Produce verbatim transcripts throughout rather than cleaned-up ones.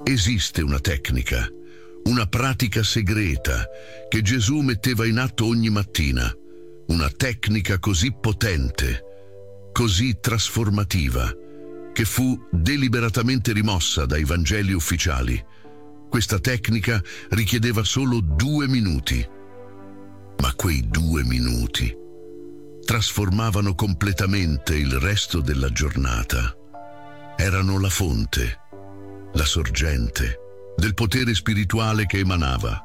Esiste una tecnica, una pratica segreta che Gesù metteva in atto ogni mattina, una tecnica così potente, così trasformativa, che fu deliberatamente rimossa dai Vangeli ufficiali. Questa tecnica richiedeva solo due minuti, ma quei due minuti trasformavano completamente il resto della giornata. Erano la fonte, la sorgente del potere spirituale che emanava,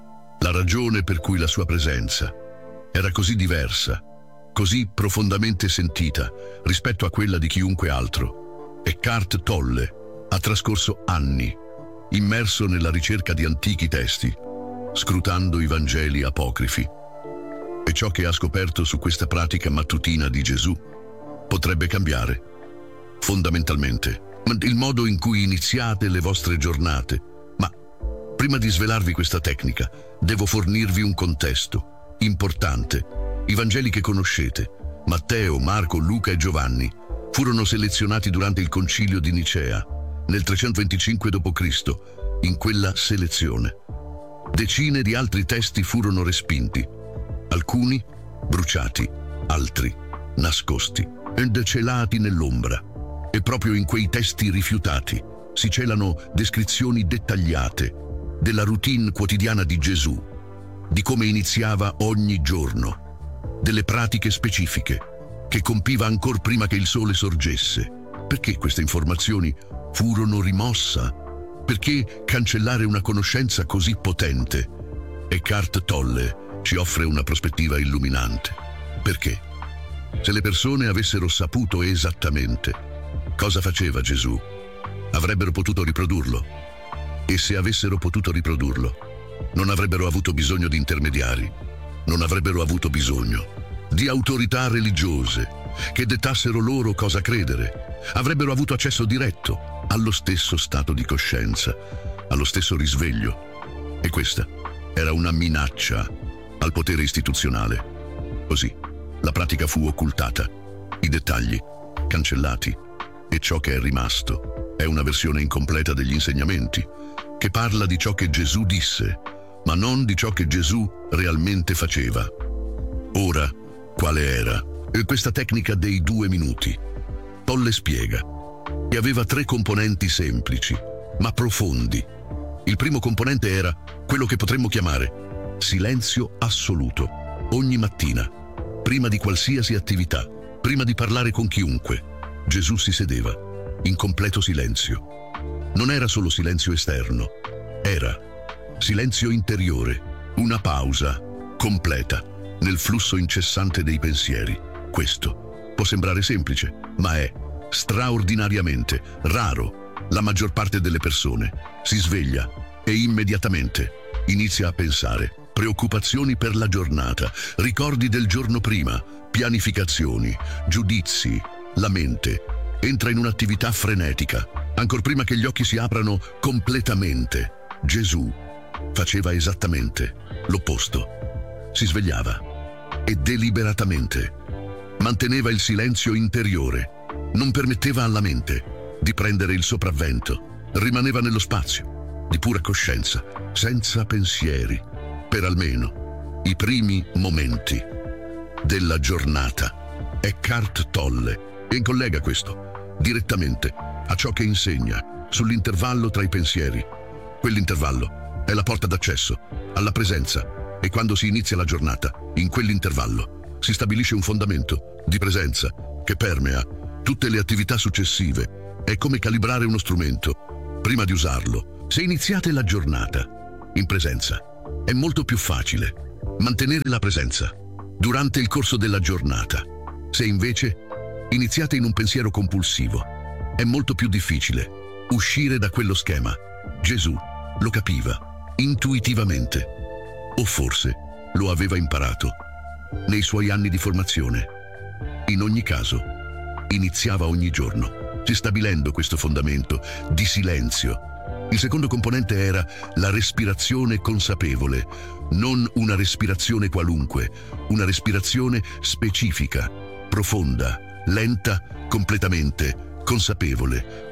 la ragione per cui la sua presenza era così diversa, così profondamente sentita rispetto a quella di chiunque altro. Eckhart Tolle ha trascorso anni immerso nella ricerca di antichi testi, scrutando i Vangeli apocrifi. E ciò che ha scoperto su questa pratica mattutina di Gesù potrebbe cambiare, fondamentalmente, il modo in cui iniziate le vostre giornate. Ma prima di svelarvi questa tecnica, devo fornirvi un contesto importante. I Vangeli che conoscete, Matteo, Marco, Luca e Giovanni, furono selezionati durante il Concilio di Nicea, nel trecentoventicinque dopo Cristo. In quella selezione, decine di altri testi furono respinti, alcuni bruciati, altri nascosti e celati nell'ombra. E proprio in quei testi rifiutati si celano descrizioni dettagliate della routine quotidiana di Gesù, di come iniziava ogni giorno, delle pratiche specifiche che compiva ancor prima che il sole sorgesse. Perché queste informazioni furono rimosse? Perché cancellare una conoscenza così potente? Eckhart Tolle ci offre una prospettiva illuminante. Perché? Se le persone avessero saputo esattamente cosa faceva Gesù, avrebbero potuto riprodurlo. E se avessero potuto riprodurlo, non avrebbero avuto bisogno di intermediari, non avrebbero avuto bisogno di autorità religiose che dettassero loro cosa credere. Avrebbero avuto accesso diretto allo stesso stato di coscienza, allo stesso risveglio. E questa era una minaccia al potere istituzionale. Così la pratica fu occultata, i dettagli cancellati, e ciò che è rimasto è una versione incompleta degli insegnamenti, che parla di ciò che Gesù disse, ma non di ciò che Gesù realmente faceva. Ora, quale era questa tecnica dei due minuti? Tolle spiega che aveva tre componenti semplici, ma profondi. Il primo componente era quello che potremmo chiamare silenzio assoluto. Ogni mattina, prima di qualsiasi attività, prima di parlare con chiunque, Gesù si sedeva in completo silenzio. Non era solo silenzio esterno, era silenzio interiore, una pausa completa nel flusso incessante dei pensieri. Questo può sembrare semplice, ma è straordinariamente raro. La maggior parte delle persone si sveglia e immediatamente inizia a pensare, preoccupazioni per la giornata, ricordi del giorno prima, pianificazioni, giudizi. La mente entra in un'attività frenetica, ancor prima che gli occhi si aprano completamente. Gesù faceva esattamente l'opposto. Si svegliava e deliberatamente manteneva il silenzio interiore, non permetteva alla mente di prendere il sopravvento, rimaneva nello spazio di pura coscienza, senza pensieri, per almeno i primi momenti della giornata. Eckhart Tolle e collega questo direttamente a ciò che insegna sull'intervallo tra i pensieri. Quell'intervallo è la porta d'accesso alla presenza, e quando si inizia la giornata, in quell'intervallo si stabilisce un fondamento di presenza che permea tutte le attività successive. È come calibrare uno strumento prima di usarlo. Se iniziate la giornata in presenza, è molto più facile mantenere la presenza durante il corso della giornata. Se invece iniziate in un pensiero compulsivo, è molto più difficile uscire da quello schema. Gesù lo capiva intuitivamente, o forse lo aveva imparato nei suoi anni di formazione. In ogni caso, iniziava ogni giorno, si stabilendo questo fondamento di silenzio. Il secondo componente era la respirazione consapevole, non una respirazione qualunque, una respirazione specifica, profonda, lenta, completamente consapevole.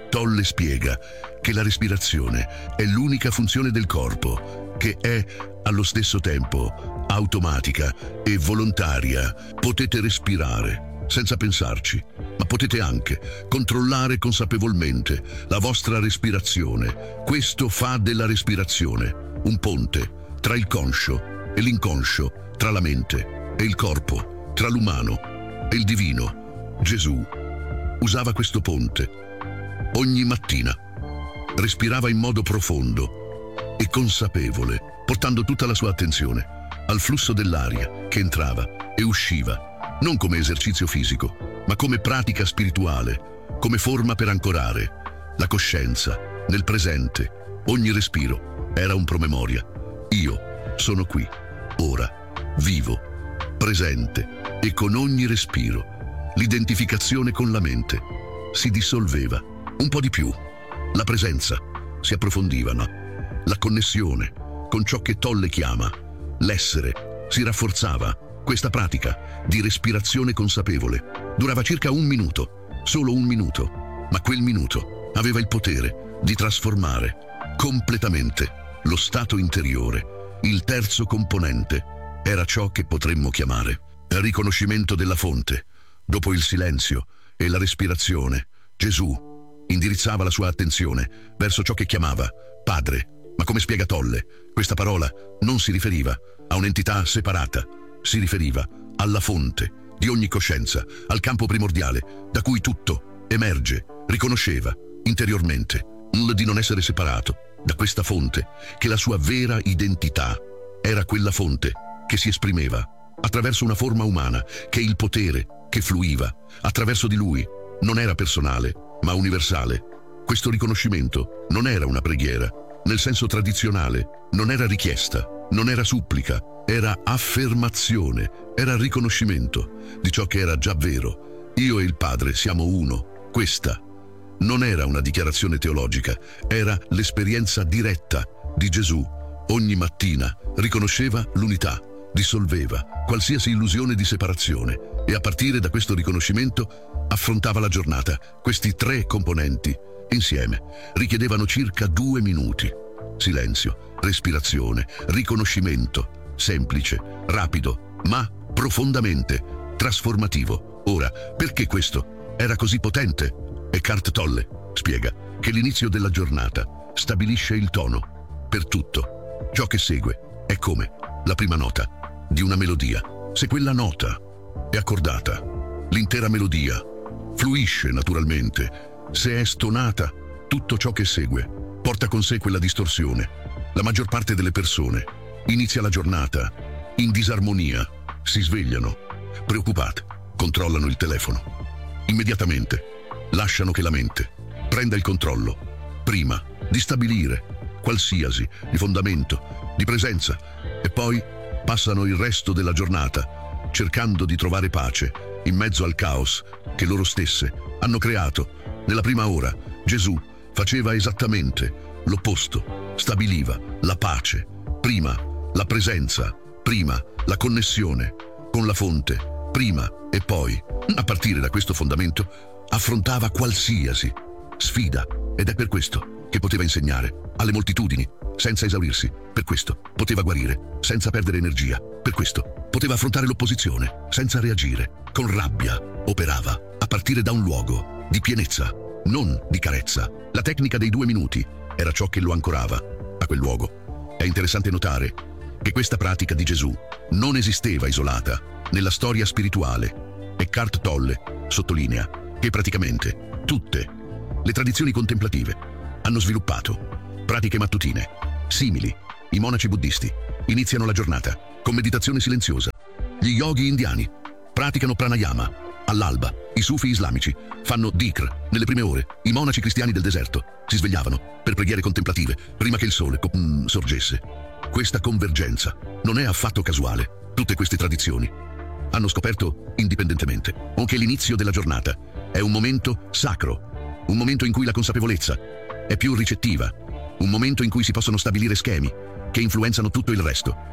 Tolle spiega che la respirazione è l'unica funzione del corpo, che è allo stesso tempo automatica e volontaria. Potete respirare senza pensarci, ma potete anche controllare consapevolmente la vostra respirazione. Questo fa della respirazione un ponte tra il conscio e l'inconscio, tra la mente e il corpo, tra l'umano e il divino. Gesù usava questo ponte ogni mattina. Respirava in modo profondo e consapevole, portando tutta la sua attenzione al flusso dell'aria che entrava e usciva, non come esercizio fisico, ma come pratica spirituale, come forma per ancorare la coscienza nel presente. Ogni respiro era un promemoria. Io sono qui, ora, vivo, presente, e con ogni respiro l'identificazione con la mente si dissolveva un po' di più. La presenza si approfondiva, no? La connessione con ciò che Tolle chiama l'essere si rafforzava. Questa pratica di respirazione consapevole durava circa un minuto, solo un minuto, ma quel minuto aveva il potere di trasformare completamente lo stato interiore. Il terzo componente era ciò che potremmo chiamare il riconoscimento della fonte. Dopo il silenzio e la respirazione, Gesù indirizzava la sua attenzione verso ciò che chiamava Padre. Ma come spiega Tolle, questa parola non si riferiva a un'entità separata, si riferiva alla fonte di ogni coscienza, al campo primordiale da cui tutto emerge. Riconosceva interiormente di non essere separato da questa fonte, che la sua vera identità era quella fonte che si esprimeva attraverso una forma umana, che il potere che fluiva attraverso di lui non era personale, ma universale. Questo riconoscimento non era una preghiera, nel senso tradizionale, non era richiesta, non era supplica, era affermazione, era riconoscimento di ciò che era già vero. Io e il Padre siamo uno. Questa non era una dichiarazione teologica, era l'esperienza diretta di Gesù. Ogni mattina riconosceva l'unità, dissolveva qualsiasi illusione di separazione e a partire da questo riconoscimento affrontava la giornata. Questi tre componenti insieme richiedevano circa due minuti. Silenzio, respirazione, riconoscimento, semplice, rapido, ma profondamente trasformativo. Ora, perché questo era così potente? Eckhart Tolle spiega che l'inizio della giornata stabilisce il tono per tutto. Ciò che segue è come la prima nota di una melodia. Se quella nota è accordata, l'intera melodia fluisce naturalmente. Se è stonata, tutto ciò che segue porta con sé quella distorsione. La maggior parte delle persone inizia la giornata in disarmonia, si svegliano preoccupate, controllano il telefono. Immediatamente lasciano che la mente prenda il controllo, prima di stabilire qualsiasi di fondamento, di presenza, e poi passano il resto della giornata cercando di trovare pace in mezzo al caos che loro stesse hanno creato. Nella prima ora Gesù faceva esattamente l'opposto, stabiliva la pace, prima la presenza, prima la connessione con la fonte, prima e poi, a partire da questo fondamento, affrontava qualsiasi sfida, ed è per questo che poteva insegnare alle moltitudini senza esaurirsi, per questo poteva guarire senza perdere energia, per questo poteva affrontare l'opposizione senza reagire con rabbia. Operava a partire da un luogo di pienezza, non di carezza. La tecnica dei due minuti era ciò che lo ancorava a quel luogo. È interessante notare che questa pratica di Gesù non esisteva isolata nella storia spirituale. Eckhart Tolle sottolinea che praticamente tutte le tradizioni contemplative hanno sviluppato pratiche mattutine simili. I monaci buddisti iniziano la giornata con meditazione silenziosa. Gli yogi indiani praticano pranayama all'alba. I sufi islamici fanno dhikr nelle prime ore. I monaci cristiani del deserto si svegliavano per preghiere contemplative prima che il sole mm, sorgesse. Questa convergenza non è affatto casuale. Tutte queste tradizioni hanno scoperto indipendentemente che l'inizio della giornata è un momento sacro, un momento in cui la consapevolezza è più ricettiva, un momento in cui si possono stabilire schemi che influenzano tutto il resto.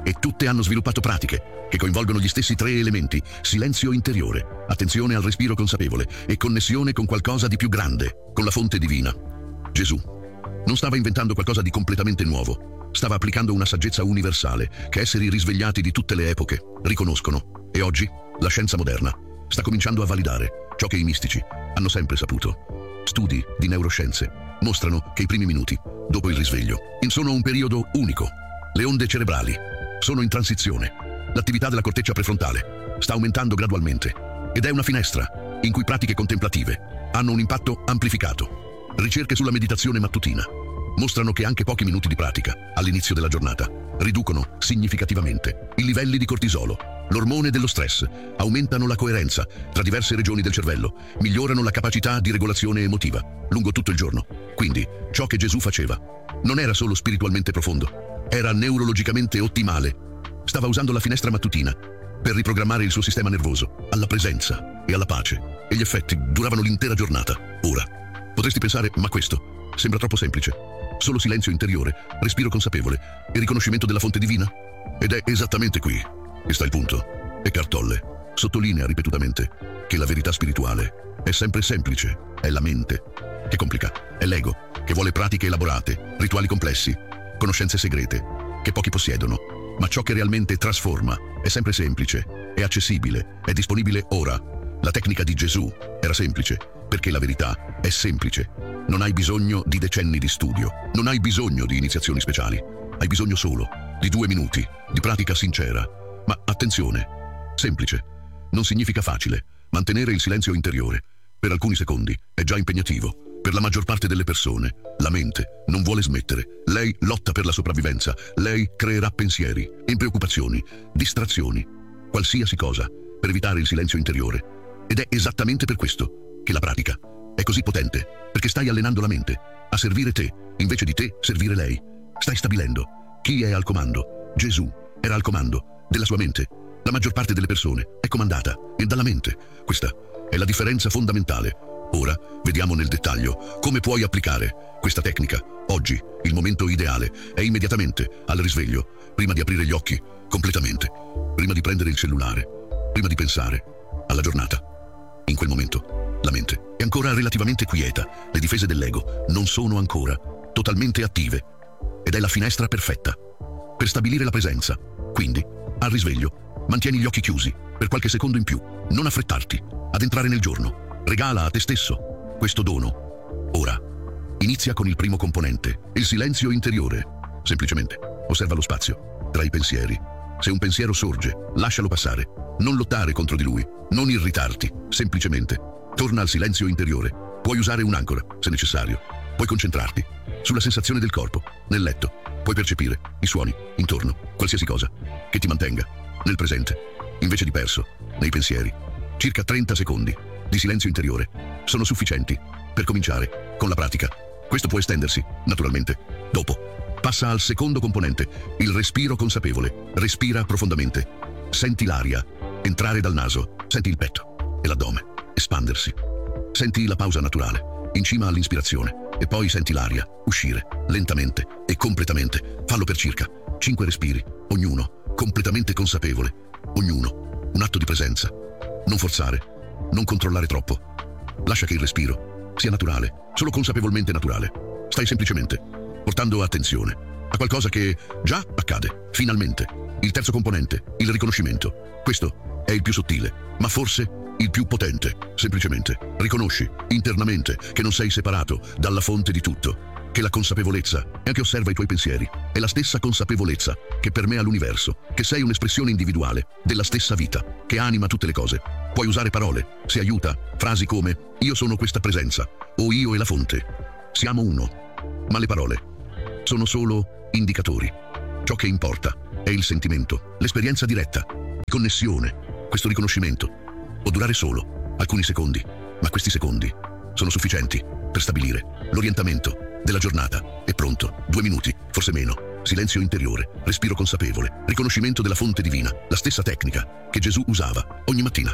e tutte hanno sviluppato pratiche che coinvolgono gli stessi tre elementi: silenzio interiore, attenzione al respiro consapevole e connessione con qualcosa di più grande, con la fonte divina. Gesù non stava inventando qualcosa di completamente nuovo, stava applicando una saggezza universale che esseri risvegliati di tutte le epoche riconoscono, e oggi la scienza moderna sta cominciando a validare ciò che i mistici hanno sempre saputo. Studi di neuroscienze mostrano che i primi minuti dopo il risveglio sono un periodo unico. Le onde cerebrali sono in transizione. L'attività della corteccia prefrontale sta aumentando gradualmente ed è una finestra in cui pratiche contemplative hanno un impatto amplificato. Ricerche sulla meditazione mattutina mostrano che anche pochi minuti di pratica all'inizio della giornata riducono significativamente i livelli di cortisolo, l'ormone dello stress, aumentano la coerenza tra diverse regioni del cervello, migliorano la capacità di regolazione emotiva lungo tutto il giorno. Quindi, ciò che Gesù faceva non era solo spiritualmente profondo, era neurologicamente ottimale. Stava usando la finestra mattutina per riprogrammare il suo sistema nervoso alla presenza e alla pace, e gli effetti duravano l'intera giornata. Ora, potresti pensare, ma questo sembra troppo semplice. Solo silenzio interiore, respiro consapevole e riconoscimento della fonte divina? Ed è esattamente qui che sta il punto. Eckhart Tolle sottolinea ripetutamente che la verità spirituale è sempre semplice, è la mente che complica, è l'ego che vuole pratiche elaborate, rituali complessi, conoscenze segrete che pochi possiedono, ma ciò che realmente trasforma è sempre semplice, è accessibile, è disponibile ora. La tecnica di Gesù era semplice perché la verità è semplice. Non hai bisogno di decenni di studio, non hai bisogno di iniziazioni speciali, hai bisogno solo di due minuti di pratica sincera. Ma attenzione, semplice non significa facile. Mantenere il silenzio interiore per alcuni secondi è già impegnativo. Per la maggior parte delle persone, la mente non vuole smettere. Lei lotta per la sopravvivenza, lei creerà pensieri, preoccupazioni, distrazioni, qualsiasi cosa per evitare il silenzio interiore. Ed è esattamente per questo che la pratica è così potente, perché stai allenando la mente a servire te, invece di te servire lei. Stai stabilendo chi è al comando. Gesù era al comando della sua mente. La maggior parte delle persone è comandata e dalla mente. Questa è la differenza fondamentale. Ora vediamo nel dettaglio come puoi applicare questa tecnica. Oggi il momento ideale è immediatamente al risveglio, prima di aprire gli occhi completamente, prima di prendere il cellulare, prima di pensare alla giornata. In quel momento la mente è ancora relativamente quieta, le difese dell'ego non sono ancora totalmente attive ed è la finestra perfetta per stabilire la presenza. Quindi, al risveglio, mantieni gli occhi chiusi per qualche secondo in più, non affrettarti ad entrare nel giorno. Regala a te stesso questo dono. Ora, inizia con il primo componente, il silenzio interiore. Semplicemente osserva lo spazio tra i pensieri. Se un pensiero sorge, lascialo passare. Non lottare contro di lui, non irritarti, semplicemente torna al silenzio interiore. Puoi usare un'ancora, se necessario. Puoi concentrarti sulla sensazione del corpo, nel letto. Puoi percepire i suoni intorno, qualsiasi cosa che ti mantenga nel presente, invece di perso nei pensieri. Circa trenta secondi di silenzio interiore sono sufficienti per cominciare con la pratica. Questo può estendersi, naturalmente, dopo. Passa al secondo componente, il respiro consapevole. Respira profondamente. Senti l'aria entrare dal naso, senti il petto e l'addome espandersi. Senti la pausa naturale, in cima all'inspirazione, e poi senti l'aria uscire lentamente e completamente. Fallo per circa cinque respiri, ognuno completamente consapevole, ognuno un atto di presenza. Non forzare, non controllare troppo. Lascia che il respiro sia naturale, solo consapevolmente naturale. Stai semplicemente portando attenzione a qualcosa che già accade, finalmente. Il terzo componente, il riconoscimento. Questo è il più sottile, ma forse il più potente. Semplicemente riconosci internamente che non sei separato dalla fonte di tutto, che la consapevolezza, e anche osserva i tuoi pensieri, è la stessa consapevolezza che permea l'universo, che sei un'espressione individuale della stessa vita, che anima tutte le cose. Puoi usare parole, se aiuta, frasi come io sono questa presenza, o io e la fonte. Siamo uno. Ma le parole sono solo indicatori. Ciò che importa è il sentimento, l'esperienza diretta, la connessione. Questo riconoscimento può durare solo alcuni secondi, ma questi secondi sono sufficienti per stabilire l'orientamento della giornata. È pronto, due minuti, forse meno. Silenzio interiore, respiro consapevole, riconoscimento della fonte divina, la stessa tecnica che Gesù usava ogni mattina.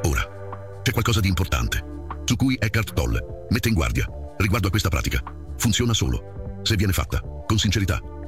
Ora, c'è qualcosa di importante su cui Eckhart Tolle mette in guardia riguardo a questa pratica. Funziona solo se viene fatta con sincerità,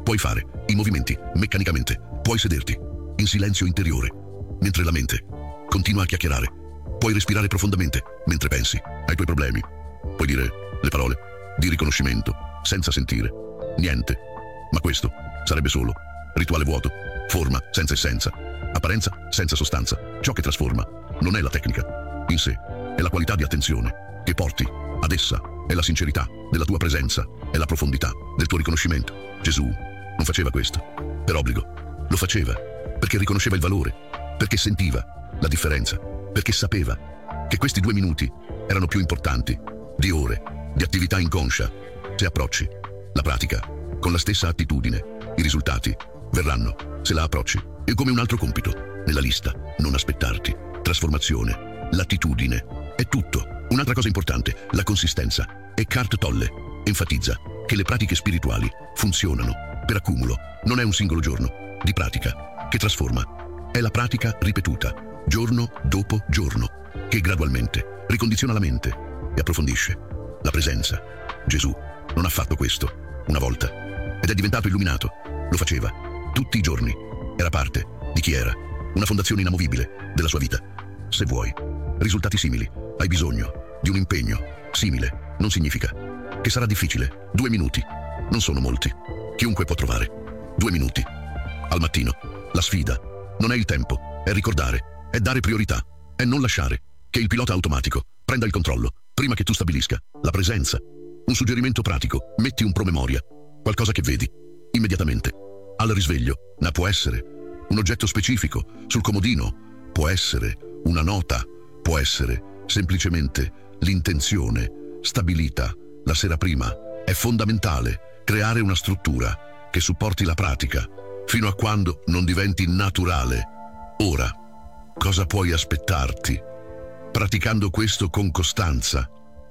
Puoi fare i movimenti meccanicamente, puoi sederti in silenzio interiore, mentre la mente continua a chiacchierare. Puoi respirare profondamente mentre pensi ai tuoi problemi. Puoi dire le parole di riconoscimento senza sentire niente. Ma questo sarebbe solo rituale vuoto, forma senza essenza, apparenza senza sostanza. Ciò che trasforma non è la tecnica in sé, è la qualità di attenzione che porti ad essa, è la sincerità della tua presenza, è la profondità del tuo riconoscimento. Gesù non faceva questo per obbligo, lo faceva perché riconosceva il valore, perché sentiva la differenza, perché sapeva che questi due minuti erano più importanti di ore di attività inconscia. Se approcci la pratica con la stessa attitudine, i risultati verranno. Se la approcci è come un altro compito nella lista, non aspettarti. Trasformazione, l'attitudine, è tutto. Un'altra cosa importante, la consistenza. Eckhart Tolle enfatizza che le pratiche spirituali funzionano per accumulo. Non è un singolo giorno di pratica che trasforma, è la pratica ripetuta, giorno dopo giorno, che gradualmente ricondiziona la mente e approfondisce la presenza. Gesù non ha fatto questo una volta ed è diventato illuminato. Lo faceva tutti i giorni. Era parte di chi era, una fondazione inamovibile della sua vita. Se vuoi risultati simili, hai bisogno di un impegno simile. Non significa che sarà difficile. Due minuti non sono molti. Chiunque può trovare due minuti al mattino. La sfida non è il tempo, è ricordare, è dare priorità, è non lasciare che il pilota automatico prenda il controllo prima che tu stabilisca la presenza. Un suggerimento pratico: metti un promemoria, qualcosa che vedi immediatamente al risveglio. Ma può essere un oggetto specifico sul comodino, può essere una nota, può essere semplicemente l'intenzione stabilita la sera prima. È fondamentale creare una struttura che supporti la pratica fino a quando non diventi naturale. Ora, cosa puoi aspettarti praticando questo con costanza?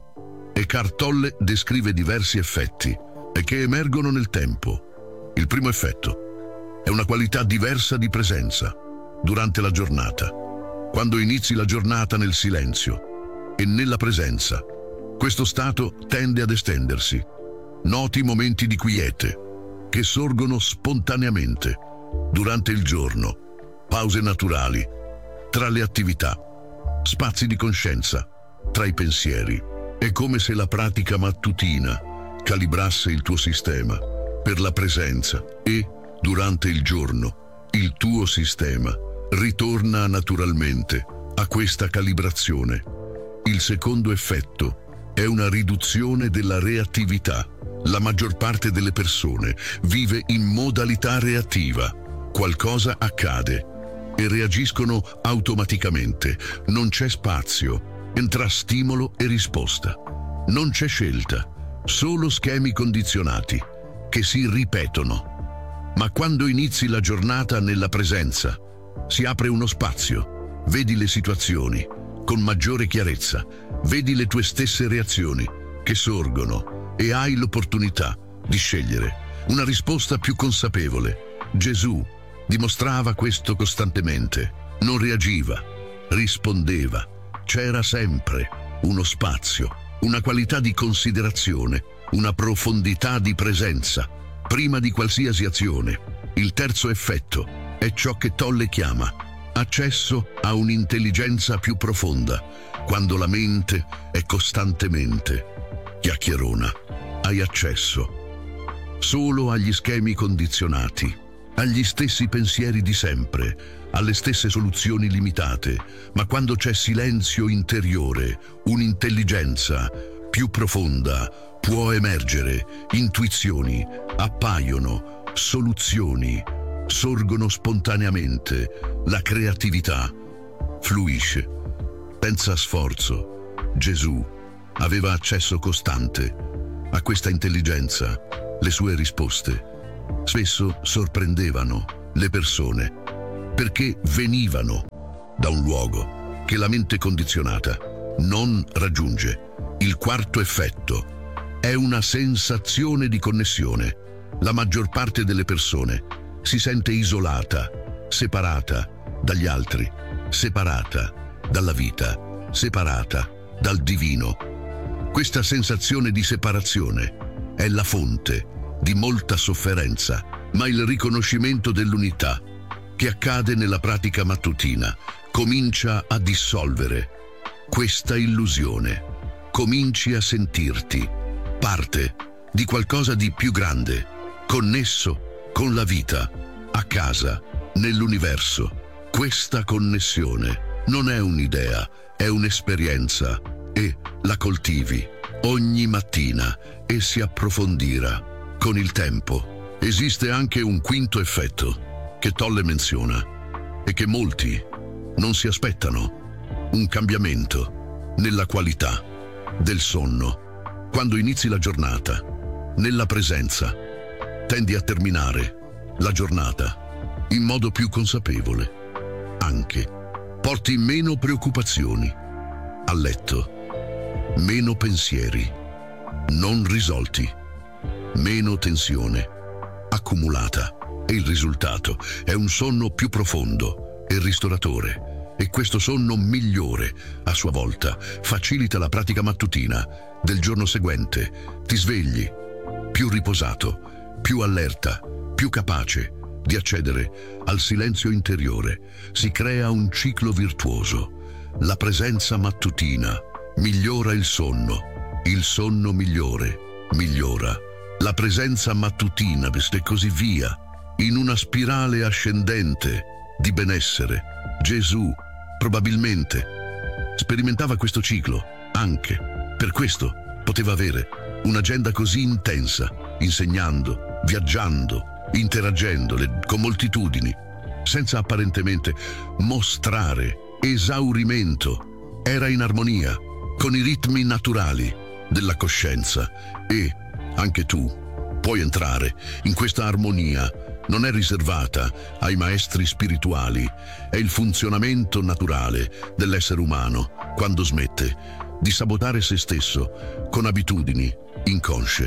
Eckhart Tolle descrive diversi effetti e che emergono nel tempo. Il primo effetto è una qualità diversa di presenza durante la giornata. Quando inizi la giornata nel silenzio e nella presenza, questo stato tende ad estendersi. Noti momenti di quiete che sorgono spontaneamente durante il giorno, pause naturali tra le attività, spazi di coscienza tra i pensieri. È come se la pratica mattutina calibrasse il tuo sistema per la presenza e, durante il giorno, il tuo sistema ritorna naturalmente a questa calibrazione. Il secondo effetto è una riduzione della reattività. La maggior parte delle persone vive in modalità reattiva. Qualcosa accade e reagiscono automaticamente. Non c'è spazio tra stimolo e risposta. Non c'è scelta, solo schemi condizionati che si ripetono. Ma quando inizi la giornata nella presenza, si apre uno spazio. Vedi le situazioni con maggiore chiarezza, vedi le tue stesse reazioni che sorgono e hai l'opportunità di scegliere una risposta più consapevole. Gesù dimostrava questo costantemente. Non reagiva, rispondeva. C'era sempre uno spazio, una qualità di considerazione, una profondità di presenza prima di qualsiasi azione. Il terzo effetto è ciò che Tolle chiama accesso a un'intelligenza più profonda. Quando la mente è costantemente chiacchierona, hai accesso solo agli schemi condizionati, agli stessi pensieri di sempre, alle stesse soluzioni limitate. Ma quando c'è silenzio interiore, un'intelligenza più profonda può emergere, intuizioni appaiono, soluzioni sorgono spontaneamente, la creatività fluisce senza sforzo. Gesù aveva accesso costante a questa intelligenza. Le sue risposte spesso sorprendevano le persone perché venivano da un luogo che la mente condizionata non raggiunge. Il quarto effetto è una sensazione di connessione. La maggior parte delle persone si sente isolata, separata dagli altri, separata dalla vita, separata dal divino. Questa sensazione di separazione è la fonte di molta sofferenza ma il riconoscimento dell'unità che accade nella pratica mattutina comincia a dissolvere questa illusione. Cominci a sentirti parte di qualcosa di più grande, connesso con la vita, a casa, nell'universo. Questa connessione non è un'idea, è un'esperienza e la coltivi ogni mattina e si approfondirà con il tempo. Esiste anche un quinto effetto che Tolle menziona e che molti non si aspettano: un cambiamento nella qualità del sonno. Quando inizi la giornata nella presenza, tendi a terminare la giornata in modo più consapevole. Anche porti meno preoccupazioni a letto, meno pensieri non risolti, meno tensione accumulata, e il risultato è un sonno più profondo e ristoratore. E questo sonno migliore, a sua volta, facilita la pratica mattutina del giorno seguente. Ti svegli più riposato, più allerta, più capace di accedere al silenzio interiore. Si crea un ciclo virtuoso. La presenza mattutina migliora il sonno, il sonno migliore migliora la presenza mattutina, e così via, in una spirale ascendente di benessere. Gesù probabilmente sperimentava questo ciclo, anche per questo poteva avere un'agenda così intensa, insegnando, viaggiando, interagendo con moltitudini, senza apparentemente mostrare esaurimento. Era in armonia con i ritmi naturali della coscienza, e anche tu puoi entrare in questa armonia. Non è riservata ai maestri spirituali, è il funzionamento naturale dell'essere umano quando smette di sabotare se stesso con abitudini inconsce.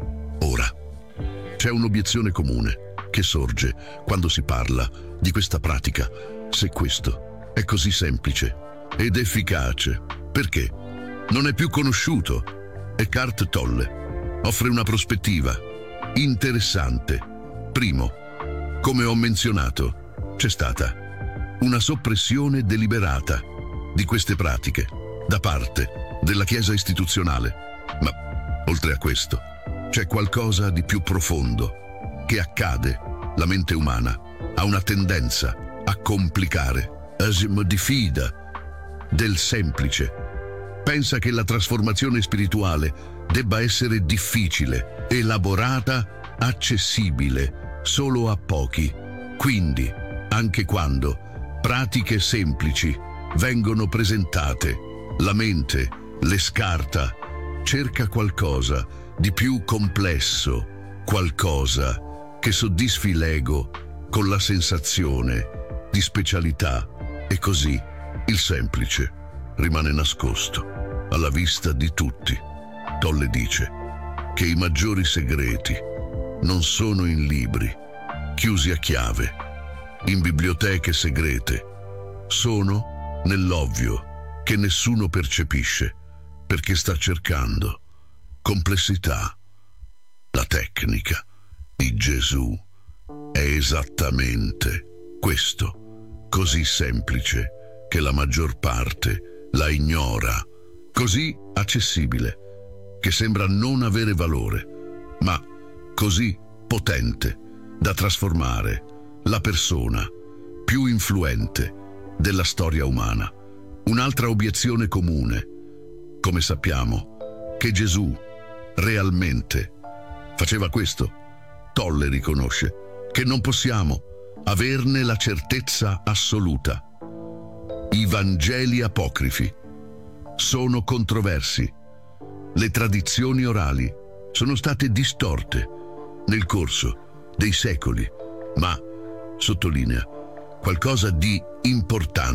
Ora, c'è un'obiezione comune che sorge quando si parla di questa pratica. Se questo è così semplice ed efficace, perché non è più conosciuto? Eckhart Tolle offre una prospettiva interessante. Primo, come ho menzionato, c'è stata una soppressione deliberata di queste pratiche da parte della Chiesa istituzionale. Ma, oltre a questo, c'è qualcosa di più profondo che accade. La mente umana ha una tendenza a complicare, a si diffida del semplice. Pensa che la trasformazione spirituale debba essere difficile, elaborata, accessibile solo a pochi. Quindi, anche quando pratiche semplici vengono presentate, la mente le scarta, cerca qualcosa di più complesso, qualcosa che soddisfi l'ego con la sensazione di specialità, e così il semplice rimane nascosto alla vista di tutti. Tolle dice che i maggiori segreti non sono in libri chiusi a chiave, in biblioteche segrete, sono nell'ovvio che nessuno percepisce perché sta cercando complessità. La tecnica di Gesù è esattamente questo, così semplice che la maggior parte la ignora, così accessibile che sembra non avere valore, ma così potente da trasformare la persona più influente della storia umana. Un'altra obiezione comune, come sappiamo, che Gesù realmente faceva questo. Tolle riconosce che non possiamo averne la certezza assoluta. I Vangeli apocrifi sono controversi. Le tradizioni orali sono state distorte nel corso dei secoli, ma, sottolinea, qualcosa di importante